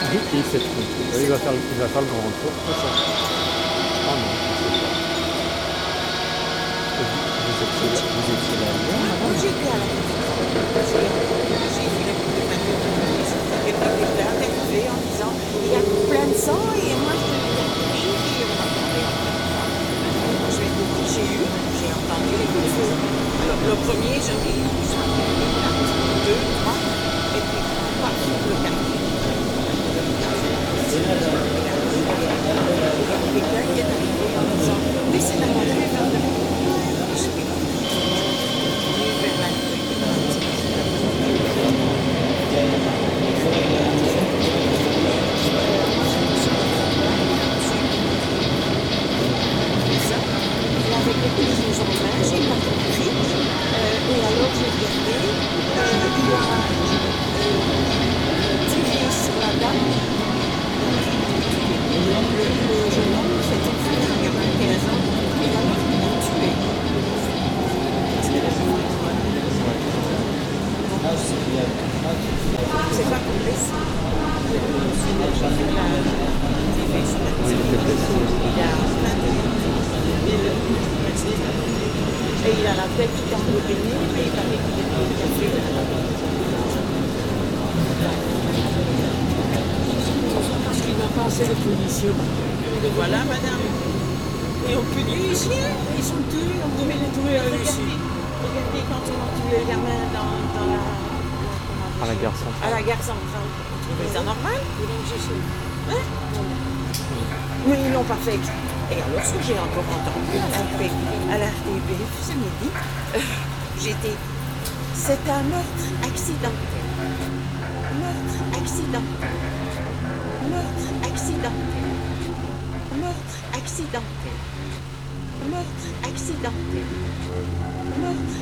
Il s'est trompé. Il va faire le grand tour, c'est ça. Ah non, je sais pas. Vous étiez là hier, Moi, madame? j'étais à la j'ai vu la coupe de peinture de police et puis quelqu'un est arrivé en disant il y a plein de sang et moi je l'ai pris et on m'a demandé je vais te dire j'ai entendu les coups de feu. Alors le premier j'en ai eu 2, 3 et puis paf, le quartier. Quelqu'un qui est arrivé en disant laissez-la manger vers de je suis vers la avec les coups en main, j'ai pas compris. Et alors j'ai regardé, il a tiré sur la dame. Le jeune homme, c'était un gamin de 15 ans, et alors il l'a tué. C'est pas compris ça. Oui, il était précis. Il a plein de et il a la tête tout engourdie, mais il paraît qu'il est café. Parce qu'il n'a pas assez de punition. Et voilà, madame. Et on punit les chiens. Ils sont tués, on devait les tuer à eux aussi. Regardez quand on a tué le gamin dans la... À la gare centrale. À la gare centrale. Vous trouvez ça normal? Hein? Mais ils l'ont pas fait. Et alors, ce que j'ai encore entendu à la RTB ce midi, c'est un meurtre accidentel. Meurtre accidentel. Meurtre accidentel. Meurtre accidentel. Meurtre accidentel. Meurtre